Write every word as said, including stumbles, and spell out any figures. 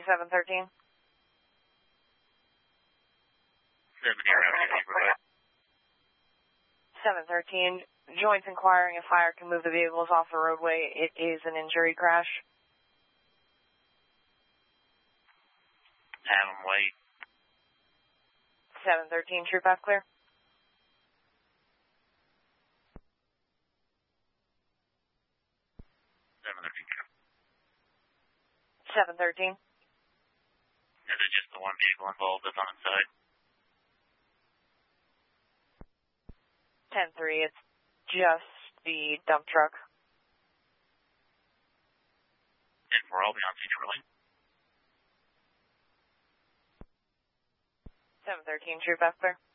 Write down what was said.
you, seven thirteen. seventy around fifty, seven thirteen, joints inquiring if fire can move the vehicles off the roadway. It is an injury crash. Have them wait. seven thirteen, true path clear. seven thirteen, true. seven thirteen. Is it just the one vehicle involved that's on its side? ten three, it's just the dump truck. And for all, be on scene early. seven thirteen, true path clear.